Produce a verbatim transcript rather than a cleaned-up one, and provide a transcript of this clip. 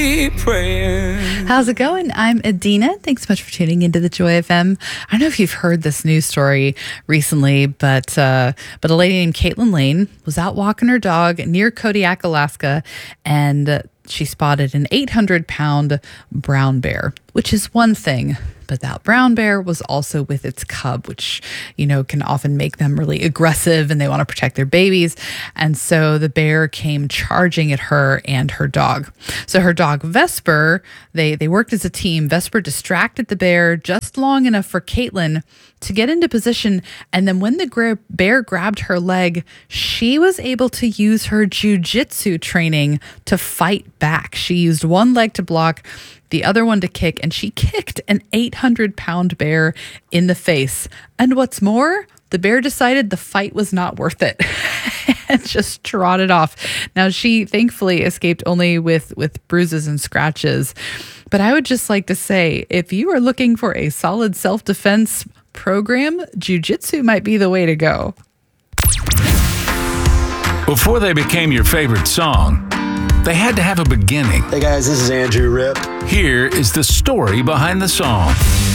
prayer. How's it going? I'm Adina. Thanks so much for tuning into the Joy F M. I don't know if you've heard this news story recently, but uh, but a lady named Caitlin Lane was out walking her dog near Kodiak, Alaska, and uh, she spotted an eight hundred pound brown bear, which is one thing. But that brown bear was also with its cub, which, you know, can often make them really aggressive and they want to protect their babies. And so the bear came charging at her and her dog. So her dog Vesper, they, they worked as a team. Vesper distracted the bear just long enough for Caitlin to get into position. And then when the gra- bear grabbed her leg, she was able to use her jujitsu training to fight back. She used one leg to block, the other one to kick, and she kicked an eight hundred pound bear in the face. And what's more, the bear decided the fight was not worth it and just trotted off. Now, she thankfully escaped only with, with bruises and scratches. But I would just like to say, if you are looking for a solid self-defense program, jiu-jitsu might be the way to go. Before they became your favorite song, they had to have a beginning. Hey guys, this is Andrew Rip. Here is the story behind the song.